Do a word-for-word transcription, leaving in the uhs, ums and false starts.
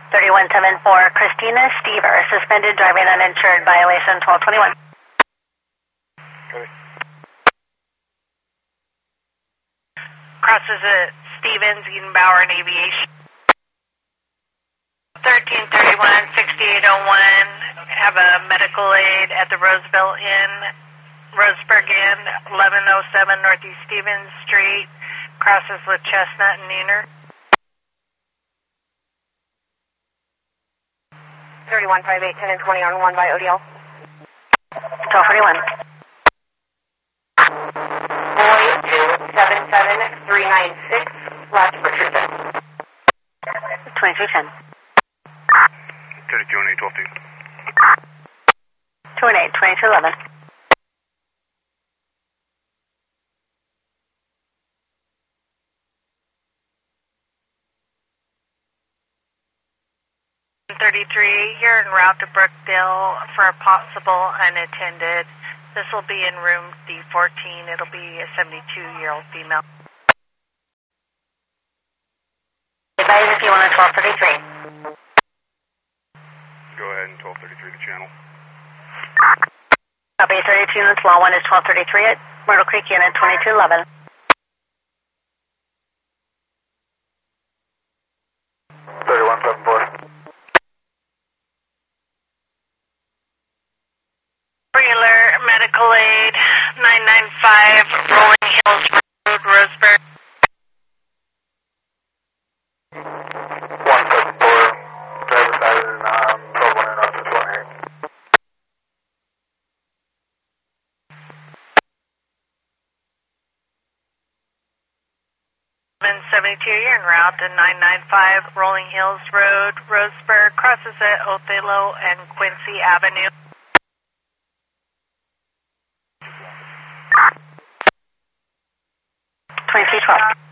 thirty-one seventy-four, Christina Stever, suspended driving uninsured, violation twelve twenty-one. Okay. Crosses at Stevens, Edenbauer, and Aviation. thirteen thirty-one, sixty-eight oh one, have a medical aid at the Roseville Inn, Roseburg Inn, eleven oh seven Northeast Stevens Street, crosses with Chestnut and Neener. thirty-one five eight, ten and twenty on one by O D L. twelve forty-one. Boy two seven seven three nine six, last for treatment. twenty-two ten. thirty-two and eight, twelve two. two and eight, twenty-two eleven. thirty-three, you're en route to Brookdale for a possible unattended. This will be in room D fourteen. It'll be a seventy-two-year-old female. Advise if you want a twelve thirty-three. Go ahead and twelve thirty-three to channel. Copy, thirty-two units, law one is twelve thirty-three at Myrtle Creek unit twenty-two eleven. thirty-one seventy-four. Regular medical aid, nine nine five, Rolling Hills Road, Roseburg. one seventy-four, driver side and um, twelve one and up to twenty-eight. seven seventy-two, you're en route to nine nine five, Rolling Hills Road, Roseburg, crosses at Othello and Quincy Avenue. twenty-three twelve.